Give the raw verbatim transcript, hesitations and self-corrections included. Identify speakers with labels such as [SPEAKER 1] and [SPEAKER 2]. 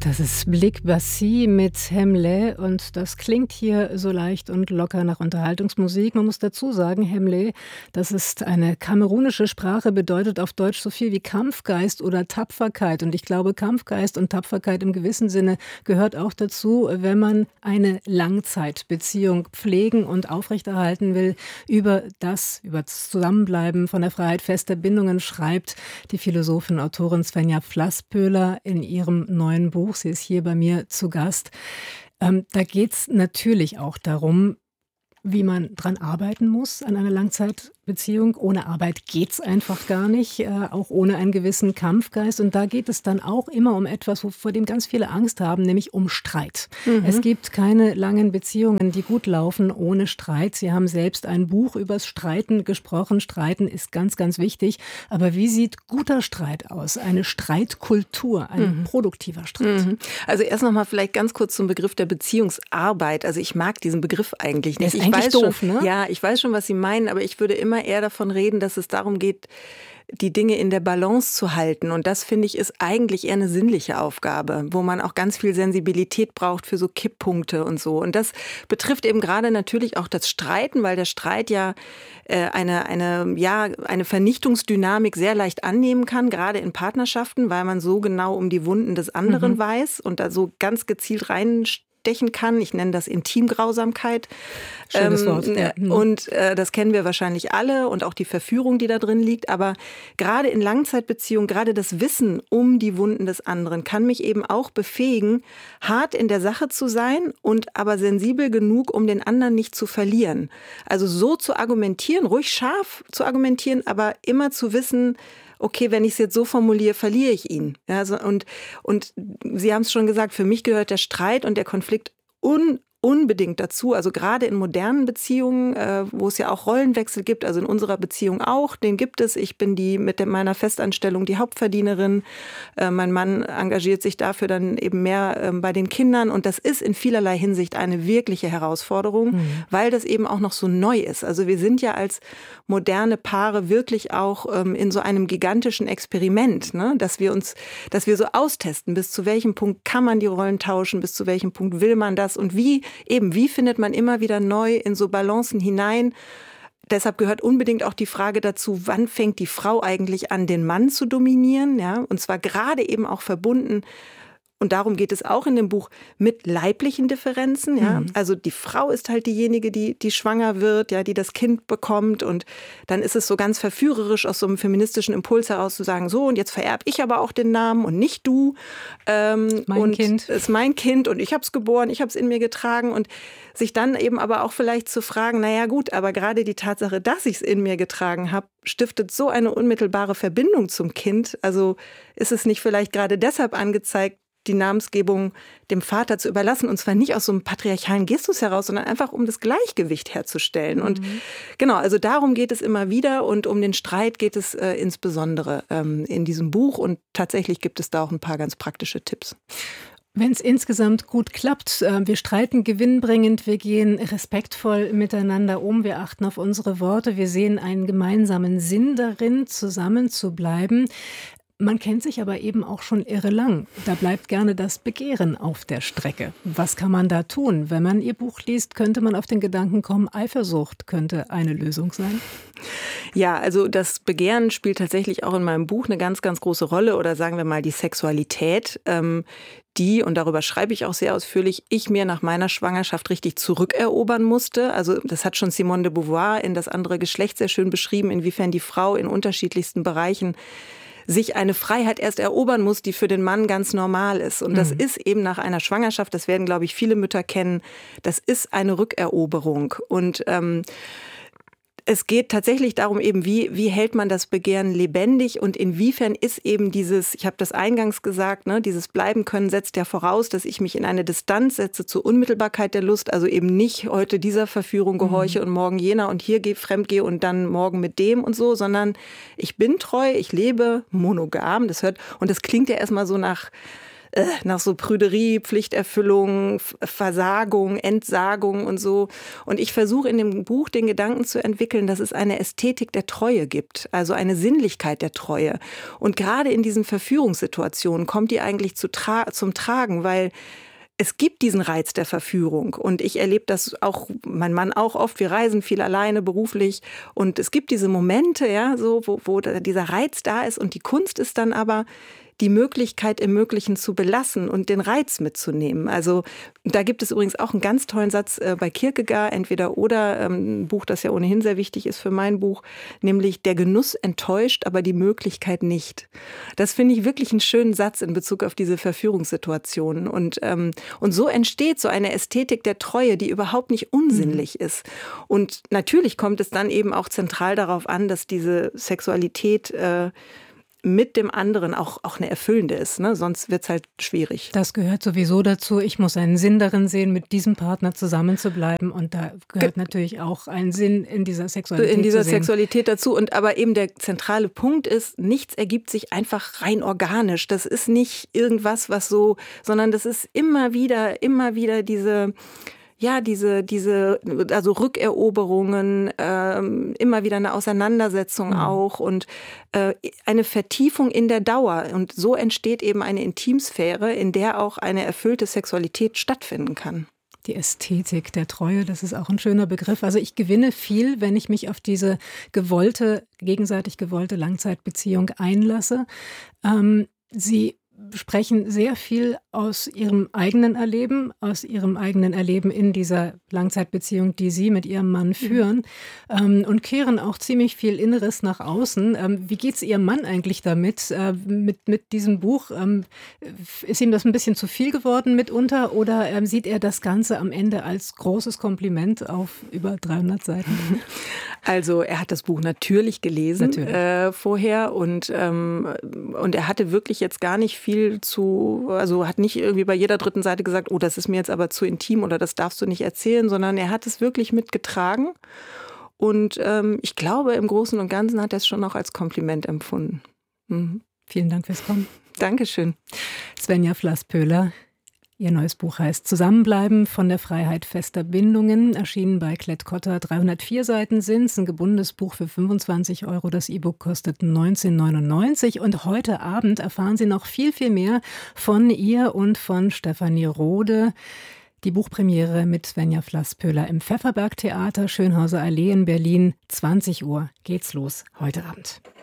[SPEAKER 1] Das ist Blick Bassi mit Hemley und das klingt hier so leicht und locker nach Unterhaltungsmusik. Man muss dazu sagen, Hemley, das ist eine kamerunische Sprache, bedeutet auf Deutsch so viel wie Kampfgeist oder Tapferkeit. Und ich glaube, Kampfgeist und Tapferkeit im gewissen Sinne gehört auch dazu, wenn man eine Langzeitbeziehung pflegen und aufrechterhalten will. Über das, über das Zusammenbleiben von der Freiheit fester Bindungen schreibt die Philosophin und Autorin Svenja Flasspöhler in ihrem neuen Buch. Sie ist hier bei mir zu Gast. Ähm, da geht es natürlich auch darum, wie man dran arbeiten muss an einer Langzeitbeziehung. Ohne Arbeit geht's einfach gar nicht, äh, auch ohne einen gewissen Kampfgeist. Und da geht es dann auch immer um etwas, vor dem ganz viele Angst haben, nämlich um Streit. Mhm. Es gibt keine langen Beziehungen, die gut laufen ohne Streit. Sie haben selbst ein Buch übers Streiten gesprochen. Streiten ist ganz, ganz wichtig. Aber wie sieht guter Streit aus? Eine Streitkultur, ein mhm. produktiver Streit.
[SPEAKER 2] Mhm. Also erst noch mal vielleicht ganz kurz zum Begriff der Beziehungsarbeit. Also ich mag diesen Begriff eigentlich nicht. Ich weiß
[SPEAKER 1] doof,
[SPEAKER 2] schon,
[SPEAKER 1] ne?
[SPEAKER 2] Ja, ich weiß schon, was Sie meinen, aber ich würde immer eher davon reden, dass es darum geht, die Dinge in der Balance zu halten. Und das, finde ich, ist eigentlich eher eine sinnliche Aufgabe, wo man auch ganz viel Sensibilität braucht für so Kipppunkte und so. Und das betrifft eben gerade natürlich auch das Streiten, weil der Streit ja äh, eine, eine, ja, eine Vernichtungsdynamik sehr leicht annehmen kann, gerade in Partnerschaften, weil man so genau um die Wunden des anderen mhm. weiß und da so ganz gezielt reinstechen kann. Ich nenne das Intimgrausamkeit.
[SPEAKER 1] Schönes
[SPEAKER 2] ähm,
[SPEAKER 1] Wort. Ja.
[SPEAKER 2] Und äh, das kennen wir wahrscheinlich alle und auch die Verführung, die da drin liegt. Aber gerade in Langzeitbeziehungen, gerade das Wissen um die Wunden des anderen kann mich eben auch befähigen, hart in der Sache zu sein und aber sensibel genug, um den anderen nicht zu verlieren. Also so zu argumentieren, ruhig scharf zu argumentieren, aber immer zu wissen, okay, wenn ich es jetzt so formuliere, verliere ich ihn. Ja, also und, und Sie haben es schon gesagt, für mich gehört der Streit und der Konflikt un unbedingt dazu, also gerade in modernen Beziehungen, äh, wo es ja auch Rollenwechsel gibt, also in unserer Beziehung auch, den gibt es. Ich bin die mit der, meiner Festanstellung die Hauptverdienerin. Äh, mein Mann engagiert sich dafür dann eben mehr äh, bei den Kindern und das ist in vielerlei Hinsicht eine wirkliche Herausforderung, mhm. weil das eben auch noch so neu ist. Also wir sind ja als moderne Paare wirklich auch ähm, in so einem gigantischen Experiment, ne? dass wir uns, dass wir so austesten, bis zu welchem Punkt kann man die Rollen tauschen, bis zu welchem Punkt will man das und wie Eben, wie findet man immer wieder neu in so Balancen hinein? Deshalb gehört unbedingt auch die Frage dazu, wann fängt die Frau eigentlich an, den Mann zu dominieren? Ja? Und zwar gerade eben auch verbunden, und darum geht es auch in dem Buch, mit leiblichen Differenzen. Ja? Mhm. Also die Frau ist halt diejenige, die, die schwanger wird, ja, die das Kind bekommt. Und dann ist es so ganz verführerisch aus so einem feministischen Impuls heraus zu sagen, so und jetzt vererbe ich aber auch den Namen und nicht du. Ähm,
[SPEAKER 1] mein
[SPEAKER 2] und
[SPEAKER 1] Kind.
[SPEAKER 2] Es ist mein Kind und ich habe es geboren, ich habe es in mir getragen. Und sich dann eben aber auch vielleicht zu fragen, naja gut, aber gerade die Tatsache, dass ich es in mir getragen habe, stiftet so eine unmittelbare Verbindung zum Kind. Also ist es nicht vielleicht gerade deshalb angezeigt, die Namensgebung dem Vater zu überlassen. Und zwar nicht aus so einem patriarchalen Gestus heraus, sondern einfach um das Gleichgewicht herzustellen. Mhm. Und genau, also darum geht es immer wieder und um den Streit geht es äh, insbesondere ähm, in diesem Buch. Und tatsächlich gibt es da auch ein paar ganz praktische Tipps.
[SPEAKER 1] Wenn es insgesamt gut klappt, äh, wir streiten gewinnbringend, wir gehen respektvoll miteinander um, wir achten auf unsere Worte, wir sehen einen gemeinsamen Sinn darin, zusammen zu bleiben. Man kennt sich aber eben auch schon irre lang. Da bleibt gerne das Begehren auf der Strecke. Was kann man da tun? Wenn man Ihr Buch liest, könnte man auf den Gedanken kommen, Eifersucht könnte eine Lösung sein?
[SPEAKER 2] Ja, also das Begehren spielt tatsächlich auch in meinem Buch eine ganz, ganz große Rolle oder sagen wir mal die Sexualität, ähm, die, und darüber schreibe ich auch sehr ausführlich, ich mir nach meiner Schwangerschaft richtig zurückerobern musste. Also das hat schon Simone de Beauvoir in Das andere Geschlecht sehr schön beschrieben, inwiefern die Frau in unterschiedlichsten Bereichen sich eine Freiheit erst erobern muss, die für den Mann ganz normal ist. Und das mhm. ist eben nach einer Schwangerschaft, das werden, glaube ich, viele Mütter kennen, das ist eine Rückeroberung. Und ähm, es geht tatsächlich darum, eben wie, wie hält man das Begehren lebendig und inwiefern ist eben dieses, ich habe das eingangs gesagt, ne, dieses Bleiben können setzt ja voraus, dass ich mich in eine Distanz setze zur Unmittelbarkeit der Lust, also eben nicht heute dieser Verführung gehorche mhm. und morgen jener und hier gehe, fremd gehe und dann morgen mit dem und so, sondern ich bin treu, ich lebe monogam, das hört, und das klingt ja erstmal so nach äh, nach so Prüderie, Pflichterfüllung, Versagung, Entsagung und so. Und ich versuche in dem Buch den Gedanken zu entwickeln, dass es eine Ästhetik der Treue gibt, also eine Sinnlichkeit der Treue. Und gerade in diesen Verführungssituationen kommt die eigentlich zu tra- zum Tragen, weil es gibt diesen Reiz der Verführung und ich erlebe das auch, mein Mann auch oft, wir reisen viel alleine beruflich und es gibt diese Momente, ja, so, wo, wo dieser Reiz da ist und die Kunst ist dann aber, die Möglichkeit im Möglichen zu belassen und den Reiz mitzunehmen. Also da gibt es übrigens auch einen ganz tollen Satz äh, bei Kierkegaard, entweder oder, ähm, ein Buch, das ja ohnehin sehr wichtig ist für mein Buch, nämlich der Genuss enttäuscht, aber die Möglichkeit nicht. Das finde ich wirklich einen schönen Satz in Bezug auf diese Verführungssituationen. Und, ähm, und so entsteht so eine Ästhetik der Treue, die überhaupt nicht unsinnlich mhm. ist. Und natürlich kommt es dann eben auch zentral darauf an, dass diese Sexualität äh, mit dem anderen auch, auch eine erfüllende ist. Ne? Sonst wird es halt schwierig.
[SPEAKER 1] Das gehört sowieso dazu. Ich muss einen Sinn darin sehen, mit diesem Partner zusammen zu bleiben. Und da gehört Ge- natürlich auch ein Sinn in dieser Sexualität
[SPEAKER 2] In dieser
[SPEAKER 1] zu sehen.
[SPEAKER 2] Sexualität dazu. Und aber eben der zentrale Punkt ist, nichts ergibt sich einfach rein organisch. Das ist nicht irgendwas, was so, sondern das ist immer wieder, immer wieder diese... Ja, diese, diese, also Rückeroberungen, ähm, immer wieder eine Auseinandersetzung mhm. auch und äh, eine Vertiefung in der Dauer. Und so entsteht eben eine Intimsphäre, in der auch eine erfüllte Sexualität stattfinden kann.
[SPEAKER 1] Die Ästhetik der Treue, das ist auch ein schöner Begriff. Also ich gewinne viel, wenn ich mich auf diese gewollte, gegenseitig gewollte Langzeitbeziehung einlasse. Ähm, Sie sprechen sehr viel aus Ihrem eigenen Erleben, aus Ihrem eigenen Erleben in dieser Langzeitbeziehung, die Sie mit Ihrem Mann führen, mhm. ähm, und kehren auch ziemlich viel Inneres nach außen. Ähm, wie geht es Ihrem Mann eigentlich damit, äh, mit, mit diesem Buch? Ähm, ist ihm das ein bisschen zu viel geworden mitunter oder ähm, sieht er das Ganze am Ende als großes Kompliment auf über dreihundert Seiten?
[SPEAKER 2] Also er hat das Buch natürlich gelesen natürlich. Äh, vorher und, ähm, und er hatte wirklich jetzt gar nicht viel zu, also hat nicht irgendwie bei jeder dritten Seite gesagt, oh, das ist mir jetzt aber zu intim oder das darfst du nicht erzählen, sondern er hat es wirklich mitgetragen und ähm, ich glaube, im Großen und Ganzen hat er es schon auch als Kompliment empfunden.
[SPEAKER 1] Mhm. Vielen Dank fürs Kommen.
[SPEAKER 2] Dankeschön.
[SPEAKER 1] Svenja Flass-Pöhler. Ihr neues Buch heißt Zusammenbleiben von der Freiheit fester Bindungen, erschienen bei Klett-Cotta. dreihundertvier Seiten sind es, ein gebundenes Buch für fünfundzwanzig Euro. Das E-Book kostet neunzehn neunundneunzig. Und heute Abend erfahren Sie noch viel, viel mehr von ihr und von Stefanie Rode. Die Buchpremiere mit Svenja Flass-Pöhler im Pfefferberg Theater, Schönhauser Allee in Berlin. zwanzig Uhr geht's los heute Abend.